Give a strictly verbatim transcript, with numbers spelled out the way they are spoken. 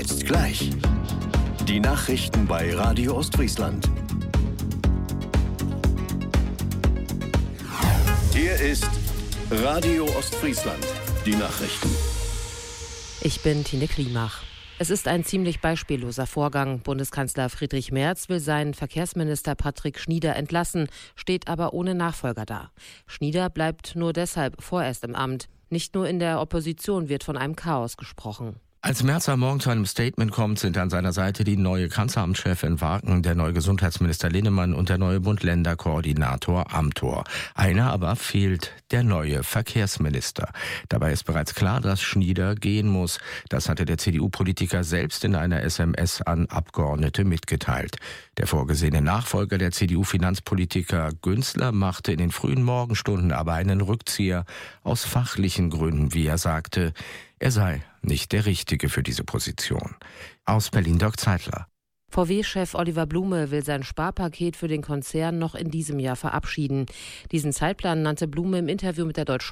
Jetzt gleich. Die Nachrichten bei Radio Ostfriesland. Hier ist Radio Ostfriesland. Die Nachrichten. Ich bin Tine Klimach. Es ist ein ziemlich beispielloser Vorgang. Bundeskanzler Friedrich Merz will seinen Verkehrsminister Patrick Schnieder entlassen, steht aber ohne Nachfolger da. Schnieder bleibt nur deshalb vorerst im Amt. Nicht nur in der Opposition wird von einem Chaos gesprochen. Als Merz am Morgen zu einem Statement kommt, sind an seiner Seite die neue Kanzleramtschefin Warken, der neue Gesundheitsminister Linnemann und der neue Bund-Länder-Koordinator Amthor. Einer aber fehlt, der neue Verkehrsminister. Dabei ist bereits klar, dass Schnieder gehen muss. Das hatte der C D U-Politiker selbst in einer S M S an Abgeordnete mitgeteilt. Der vorgesehene Nachfolger der C D U-Finanzpolitiker Günzler machte in den frühen Morgenstunden aber einen Rückzieher aus fachlichen Gründen, wie er sagte. Er sei nicht der Richtige für diese Position. Aus Berlin Dirk Zeitler. V W-Chef Oliver Blume will sein Sparpaket für den Konzern noch in diesem Jahr verabschieden. Diesen Zeitplan nannte Blume im Interview mit der Deutschen